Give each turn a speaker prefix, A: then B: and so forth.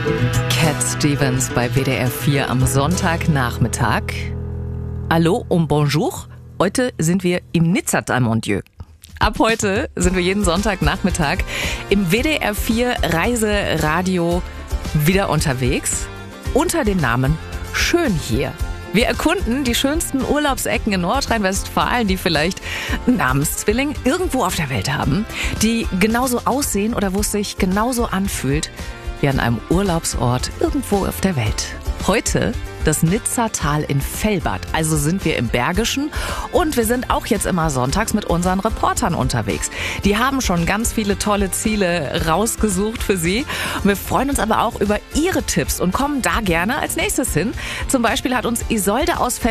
A: Cat Stevens bei WDR 4 am Sonntagnachmittag. Hallo und bonjour. Heute sind wir im Nizza, mon Dieu. Ab heute sind wir jeden Sonntagnachmittag im WDR 4 Reiseradio wieder unterwegs unter dem Namen Schön hier. Wir erkunden die schönsten Urlaubsecken in Nordrhein-Westfalen, die vielleicht einen Namenszwilling irgendwo auf der Welt haben, die genauso aussehen oder wo es sich genauso anfühlt wie an einem Urlaubsort irgendwo auf der Welt. Heute das Nizzatal in Fellbad, also sind wir im Bergischen und wir sind auch jetzt immer sonntags mit unseren Reportern unterwegs. Die haben schon ganz viele tolle Ziele rausgesucht für Sie. Wir freuen uns aber auch über Ihre Tipps und kommen da gerne als nächstes hin. Zum Beispiel hat uns Isolde aus